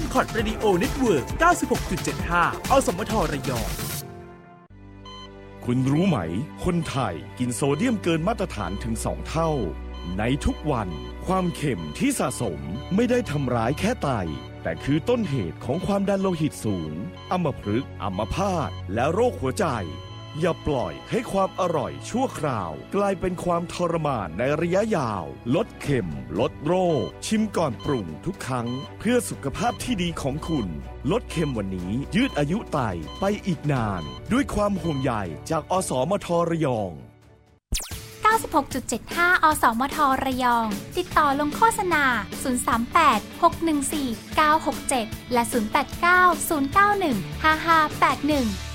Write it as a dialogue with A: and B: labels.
A: Concord Radio Network 96.75 อสมทระยอง
B: คุณรู้ไหมคนไทยกินโซเดียมเกินมาตรฐานถึง2 เท่าในทุกวันความเค็มที่สะสมไม่ได้ทำร้ายแค่ไตแต่คือต้นเหตุของความดันโลหิตสูงอัมพฤกษ์อัมพาตและโรคหัวใจอย่าปล่อยให้ความอร่อยชั่วคราวกลายเป็นความทรมานในระยะยาวลดเค็มลดโรคชิมก่อนปรุงทุกครั้งเพื่อสุขภาพที่ดีของคุณลดเค็มวันนี้ยืดอายุไตไปอีกนานด้วยความห่วงใยจากอสมทระยอง
C: 96.75 อสมทระยองติดต่อลงโฆษณา038 614 967และ089 091 5581